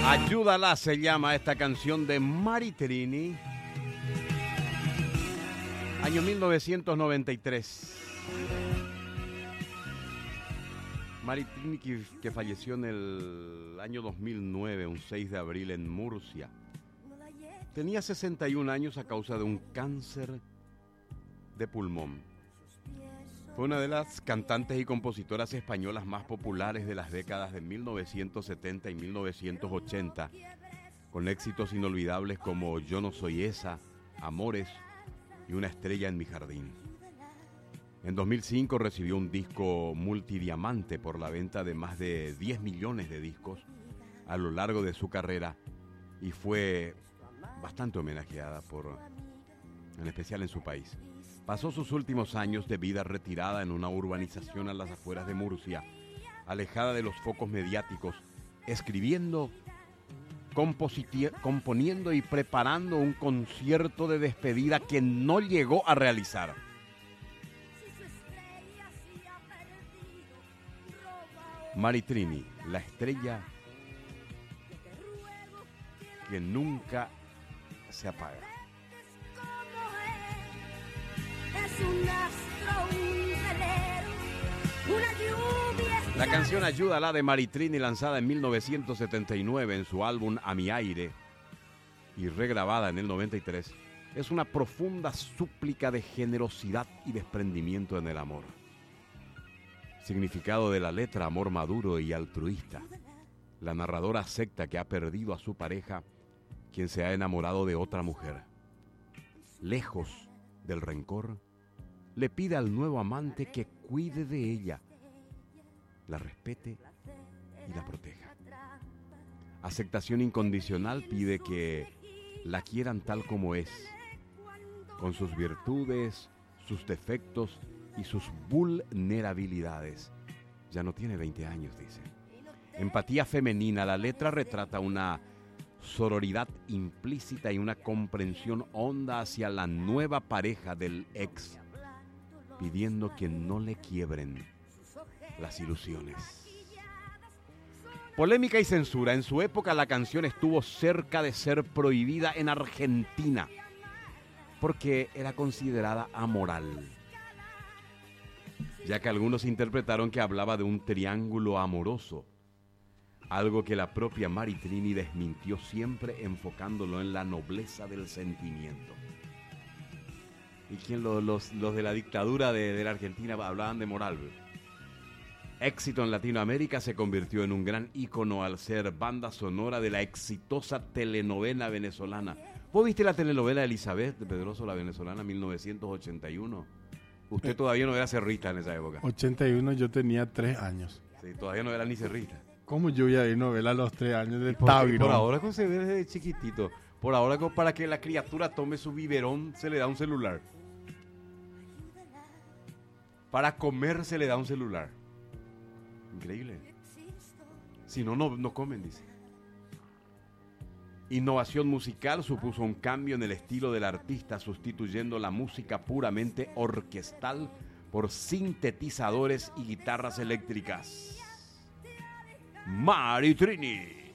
Ayúdala se llama esta canción de Maritrini. Año 1993. Maritrini que falleció en el año 2009, un 6 de abril en Murcia. Tenía 61 años a causa de un cáncer de pulmón. Fue una de las cantantes y compositoras españolas más populares de las décadas de 1970 y 1980, con éxitos inolvidables como Yo no soy esa, Amores y Una estrella en mi jardín. En 2005 recibió un disco multidiamante por la venta de más de 10 millones de discos a lo largo de su carrera y fue bastante homenajeada en especial en su país. Pasó sus últimos años de vida retirada en una urbanización a las afueras de Murcia, alejada de los focos mediáticos, escribiendo, componiendo y preparando un concierto de despedida que no llegó a realizar. Maritrini, la estrella que nunca se apaga. La canción Ayúdala de Maritrini, lanzada en 1979 en su álbum A mi aire y regrabada en el 93, es una profunda súplica de generosidad y desprendimiento en el amor. Significado de la letra: amor maduro y altruista. La narradora acepta que ha perdido a su pareja, quien se ha enamorado de otra mujer. Lejos del rencor, le pide al nuevo amante que cuide de ella, la respete y la proteja. Aceptación incondicional pide que la quieran tal como es, con sus virtudes, sus defectos y sus vulnerabilidades. Ya no tiene 20 años, dice. Empatía femenina. La letra retrata una sororidad implícita y una comprensión honda hacia la nueva pareja del ex, pidiendo que no le quiebren las ilusiones. Polémica y censura. En su época la canción estuvo cerca de ser prohibida en Argentina porque era considerada amoral, ya que algunos interpretaron que hablaba de un triángulo amoroso, algo que la propia Maritrini desmintió, siempre enfocándolo en la nobleza del sentimiento. Y quien los de la dictadura de la Argentina hablaban de moral. Éxito en Latinoamérica, se convirtió en un gran ícono al ser banda sonora de la exitosa telenovela venezolana. ¿Vos viste la telenovela Elizabeth de Pedroso, la venezolana, 1981? Usted todavía no era cerrista en esa época. 81 yo tenía 3 años. Sí, todavía no era ni cerrista. ¿Cómo yo voy a ir novela a los 3 años de Por Tavirón? ahora con se ve desde chiquitito. Por ahora para que la criatura tome su biberón se le da un celular. Para comer se le da un celular. Increíble. Si no, no comen, dice. Innovación musical supuso un cambio en el estilo del artista, sustituyendo la música puramente orquestal por sintetizadores y guitarras eléctricas. Maritrini.